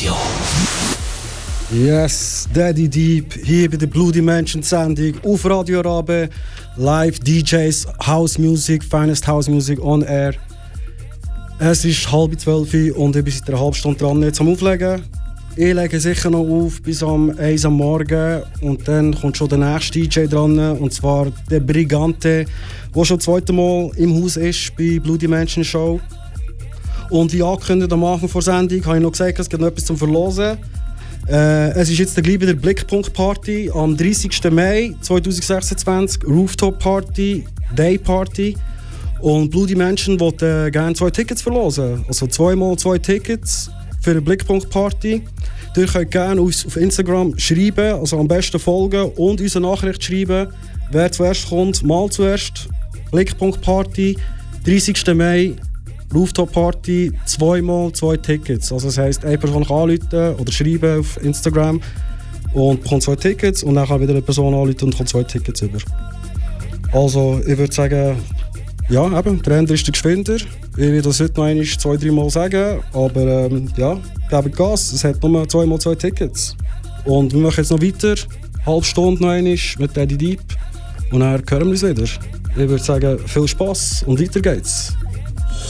Radio. Yes, Daddy Deep, hier bei der Blue Dimension Sendung auf Radio Rabe. Live DJs, House Music, Finest House Music on Air. Es ist 11:30 und ich bin seit einer halben Stunde dran jetzt am Auflegen. Ich lege sicher noch auf bis um 1 am Morgen und dann kommt schon der nächste DJ dran, und zwar der Brigante, der schon das zweite Mal im Haus ist bei Blue Dimension Show. Und wie angekündigt am Anfang der Sendung habe ich noch gesagt, es gibt noch etwas zum Verlosen. Es ist jetzt gleich wieder Blickpunkt Party am 30. Mai 2026, Rooftop Party, Day Party. Und Blue Dimension will gerne 2 Tickets verlosen. Also 2x2 Tickets für eine Blickpunkt Party. Ihr könnt gerne uns auf Instagram schreiben, also am besten folgen und uns eine Nachricht schreiben. Wer zuerst kommt, mal zuerst. Blickpunkt Party, 30. Mai, Rooftop Party, 2x2 Tickets. Also das heisst, eine Person kann anrufen oder schreiben auf Instagram und bekommt 2 Tickets und dann kann wieder eine Person anrufen und bekommt 2 Tickets über. Also ich würde sagen, ja, eben, der Ende ist der Geschwinder. Ich will das heute noch 2-3 Mal sagen, aber ja, gebt Gas, es hat nur 2x2 Tickets. Und wir machen jetzt noch weiter, halbe Stunde noch einmal mit Daddy Deep und dann hören wir uns wieder. Ich würde sagen, viel Spass und weiter geht's.